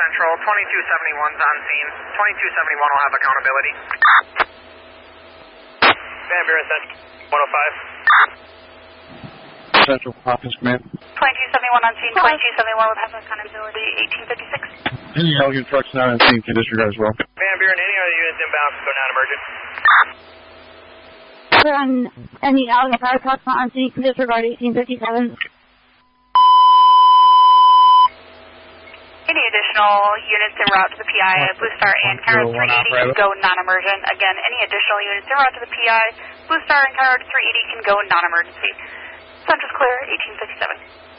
Central, 2271's on scene. 2271 will have accountability. Van Buren Central, 105. Central Office Command. 2271 on scene, 2271 will have accountability, 1856. Any Elgin trucks not on scene can disregard as well. Van Buren, any other units inbound, go non-emergent. Any Elgin fire trucks not on scene can disregard 1857. Any additional units en route to the PI at Blue Star and Coyote 380 can go non-emergent. Again, any additional units en route to the PI, Blue Star and Coyote 380 can go non-emergency. Central's clear, 1857.